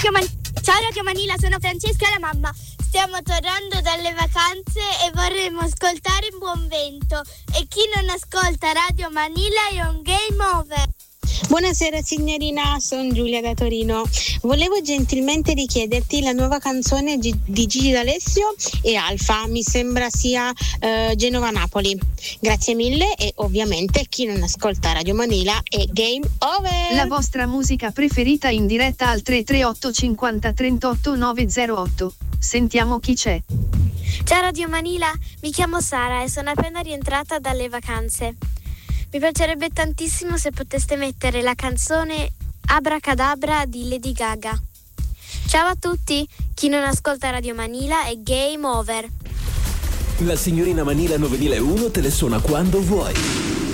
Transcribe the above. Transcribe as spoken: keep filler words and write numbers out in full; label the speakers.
Speaker 1: Radio Man- Ciao Radio Manila, sono Francesca la mamma. Stiamo tornando dalle vacanze e vorremmo ascoltare in buon vento. E chi non ascolta Radio Manila è un game over.
Speaker 2: Buonasera signorina, sono Giulia da Torino. Volevo gentilmente richiederti la nuova canzone di Gigi D'Alessio e Alfa, mi sembra sia eh, Genova-Napoli. Grazie mille e ovviamente chi non ascolta Radio Manila è game over.
Speaker 3: La vostra musica preferita in diretta al tre tre otto cinquanta trentotto novecentotto. Sentiamo chi c'è.
Speaker 4: Ciao Radio Manila, mi chiamo Sara e sono appena rientrata dalle vacanze. Mi piacerebbe tantissimo se poteste mettere la canzone Abracadabra di Lady Gaga. Ciao a tutti, chi non ascolta Radio Manila è game over.
Speaker 5: La signorina Manila novemilauno te le suona quando vuoi.